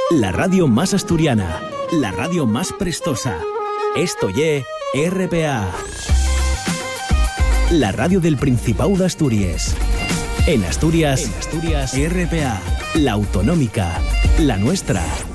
la radio más asturiana, la radio más prestosa. Esto ye RPA, la radio del Principado de Asturias. En Asturias, RPA, la autonómica, la nuestra.